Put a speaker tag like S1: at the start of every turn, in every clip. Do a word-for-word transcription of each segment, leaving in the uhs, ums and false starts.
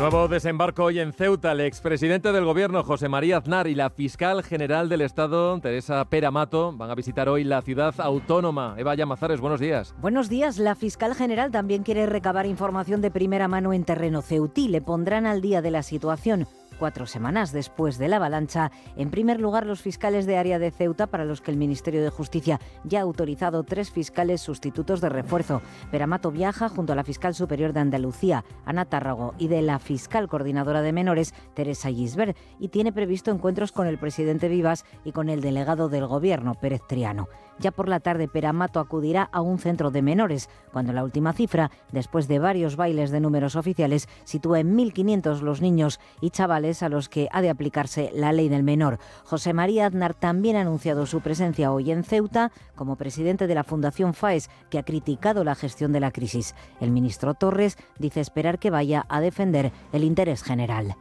S1: Nuevo desembarco hoy en Ceuta. El expresidente del gobierno, José María Aznar, y la fiscal general del Estado, Teresa Pera Mato, van a visitar hoy la ciudad autónoma. Eva Llamazares, buenos días.
S2: Buenos días. La fiscal general también quiere recabar información de primera mano en terreno ceutí. Le pondrán al día de la situación. Cuatro semanas después de la avalancha, en primer lugar los fiscales de área de Ceuta, para los que el Ministerio de Justicia ya ha autorizado tres fiscales sustitutos de refuerzo. Pera Mato viaja junto a la fiscal superior de Andalucía, Ana Tárrago, y de la fiscal coordinadora de menores, Teresa Gisbert, y tiene previsto encuentros con el presidente Vivas y con el delegado del gobierno, Pérez Triano. Ya por la tarde, Pera Mato acudirá a un centro de menores, cuando la última cifra, después de varios bailes de números oficiales, sitúa en mil quinientos los niños y chavales a los que ha de aplicarse la ley del menor. José María Aznar también ha anunciado su presencia hoy en Ceuta como presidente de la Fundación FAES, que ha criticado la gestión de la crisis. El ministro Torres dice esperar que vaya a defender el interés general.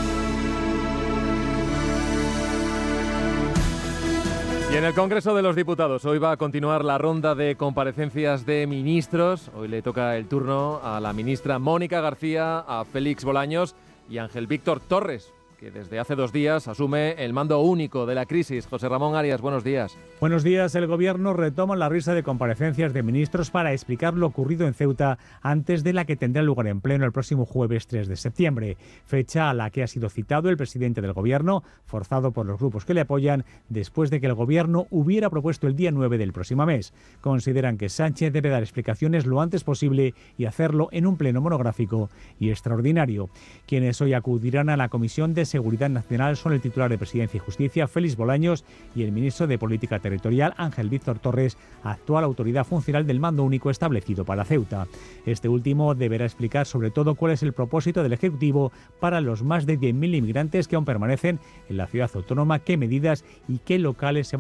S1: Y en el Congreso de los Diputados hoy va a continuar la ronda de comparecencias de ministros. Hoy le toca el turno a la ministra Mónica García, a Félix Bolaños y Ángel Víctor Torres, que desde hace dos días asume el mando único de la crisis. José Ramón Arias, buenos días.
S3: Buenos días. El Gobierno retoma la risa de comparecencias de ministros para explicar lo ocurrido en Ceuta antes de la que tendrá lugar en pleno el próximo jueves tres de septiembre, fecha a la que ha sido citado el presidente del Gobierno, forzado por los grupos que le apoyan, después de que el Gobierno hubiera propuesto el día nueve del próximo mes. Consideran que Sánchez debe dar explicaciones lo antes posible y hacerlo en un pleno monográfico y extraordinario. Quienes hoy acudirán a la Comisión de Seguridad Nacional son el titular de Presidencia y Justicia, Félix Bolaños, y el ministro de Política Territorial, Ángel Víctor Torres, actual autoridad funcional del mando único establecido para Ceuta. Este último deberá explicar sobre todo cuál es el propósito del Ejecutivo para los más de diez mil inmigrantes que aún permanecen en la ciudad autónoma, qué medidas y qué locales se van